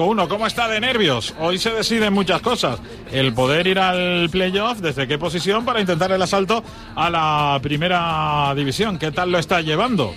Uno, ¿cómo está de nervios? Hoy se deciden muchas cosas. El poder ir al playoff, desde qué posición para intentar el asalto a la primera división. ¿Qué tal lo está llevando?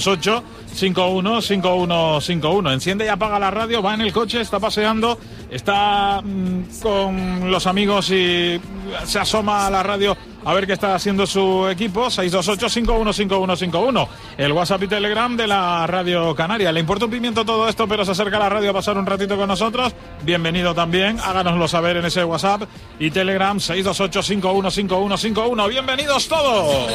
628-51-5151. Enciende y apaga la radio, va en el coche, está paseando, está con los amigos y se asoma a la radio a ver qué está haciendo su equipo. 628-51-5151. El WhatsApp y Telegram de la Radio Canaria. Le importa un pimiento todo esto, pero se acerca a la radio a pasar un ratito con nosotros. Bienvenido también. Háganoslo saber en ese WhatsApp y Telegram. 628-51-5151. Bienvenidos todos.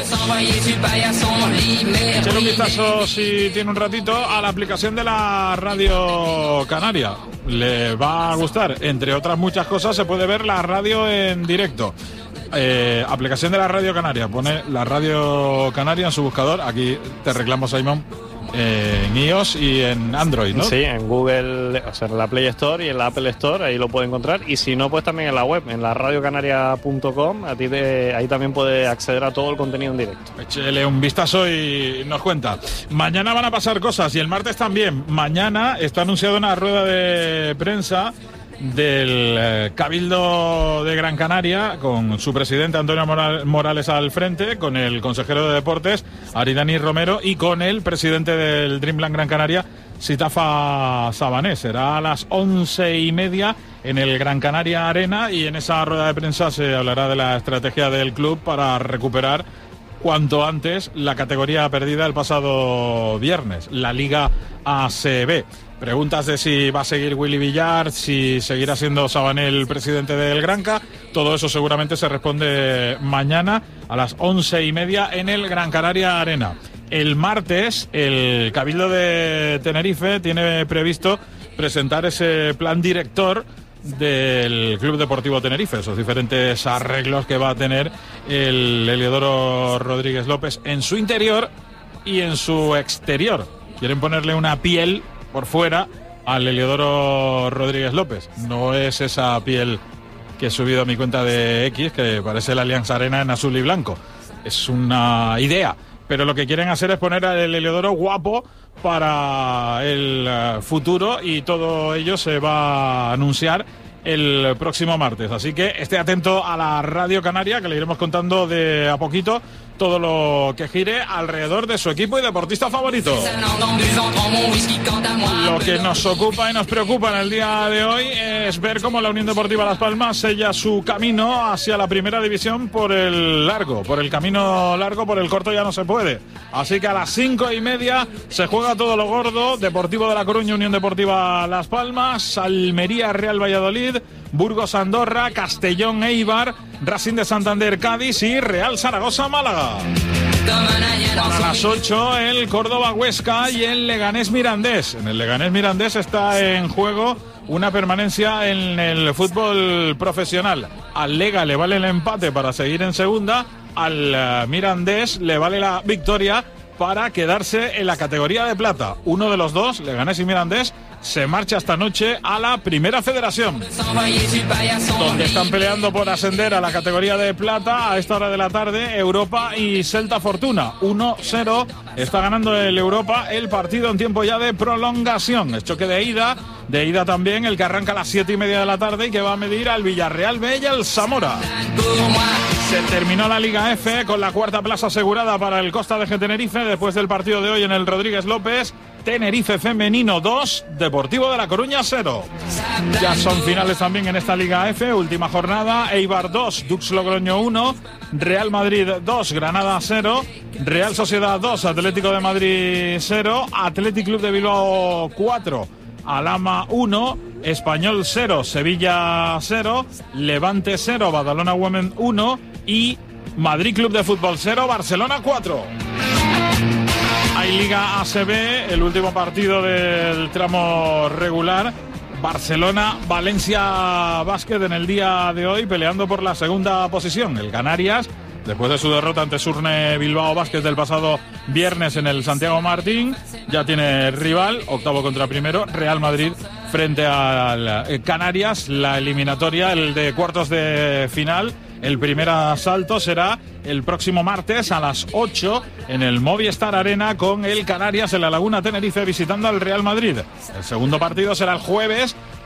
Echen un vistazo, si tiene un ratito, a la aplicación de la Radio Canaria. Le va a gustar. Entre otras muchas cosas, se puede ver la radio en directo. Aplicación de la Radio Canaria. Pone la Radio Canaria en su buscador. Aquí te reclamo, Simon, en iOS y en Android, ¿no? Sí, en Google, o sea, en la Play Store y en la Apple Store, ahí lo puede encontrar. Y si no, pues también en la web, en la radiocanaria.com. Ahí también puede acceder a todo el contenido en directo. Échele un vistazo y nos cuenta. Mañana van a pasar cosas y el martes también. Mañana está anunciada una rueda de prensa del Cabildo de Gran Canaria, con su presidente Antonio Morales al frente, con el consejero de Deportes Aridani Romero y con el presidente del Dreamland Gran Canaria, Sitafa Sabané. Será a las 11:30 en el Gran Canaria Arena, y en esa rueda de prensa se hablará de la estrategia del club para recuperar cuanto antes la categoría perdida el pasado viernes, la Liga ACB. Preguntas de si va a seguir Willy Villar, si seguirá siendo Sabané el presidente del Granca. Todo eso seguramente se responde mañana a las 11:30 en el Gran Canaria Arena. El martes, el Cabildo de Tenerife tiene previsto presentar ese plan director del Club Deportivo Tenerife, esos diferentes arreglos que va a tener el Heliodoro Rodríguez López en su interior y en su exterior. Quieren ponerle una piel por fuera al Heliodoro Rodríguez López. No es esa piel que he subido a mi cuenta de X, que parece la Allianz Arena en azul y blanco. Es una idea, pero lo que quieren hacer es poner al Heliodoro guapo para el futuro, y todo ello se va a anunciar el próximo martes. Así que esté atento a la Radio Canaria, que le iremos contando de a poquito todo lo que gire alrededor de su equipo y deportista favorito. Lo que nos ocupa y nos preocupa en el día de hoy es ver cómo la Unión Deportiva Las Palmas sella su camino hacia la primera división por el largo. Por el camino largo, por el corto ya no se puede. Así que a las 5:30 se juega todo lo gordo. Deportivo de La Coruña, Unión Deportiva Las Palmas, Almería, Real Valladolid, Burgos, Andorra, Castellón, Eibar, Racing de Santander, Cádiz y Real Zaragoza, Málaga. Para las 8, el Córdoba, Huesca y el Leganés Mirandés. En el Leganés Mirandés está en juego una permanencia en el fútbol profesional. Al Lega le vale el empate para seguir en segunda, al Mirandés le vale la victoria para quedarse en la categoría de plata. Uno de los dos, Leganés y Mirandés, se marcha esta noche a la Primera Federación, donde están peleando por ascender a la categoría de plata a esta hora de la tarde Europa y Celta Fortuna. 1-0 está ganando el Europa el partido en tiempo ya de prolongación. Es choque de ida también, el que arranca a las 7:30 de la tarde y que va a medir al Villarreal B y al Zamora. Se terminó la Liga F con la cuarta plaza asegurada para el Costa de Tenerife después del partido de hoy en el Rodríguez López. Tenerife femenino 2, Deportivo de La Coruña 0. Ya son finales también en esta Liga F, última jornada. Eibar 2, Dux Logroño 1, Real Madrid 2, Granada 0, Real Sociedad 2, Atlético de Madrid 0, Athletic Club de Bilbao 4, Alhama 1, Español 0, Sevilla 0, Levante 0, Badalona Women 1 y Madrid Club de Fútbol 0, Barcelona 4. Hay Liga ACB, el último partido del tramo regular. Barcelona-Valencia Basket en el día de hoy, peleando por la segunda posición. El Canarias, después de su derrota ante Surne Bilbao Basket del pasado viernes en el Santiago Martín, ya tiene rival, octavo contra primero, Real Madrid frente al Canarias. La eliminatoria, el de cuartos de final, el primer asalto será el próximo martes a las 8 en el Movistar Arena, con el Canarias en la Laguna Tenerife visitando al Real Madrid. El segundo partido será el jueves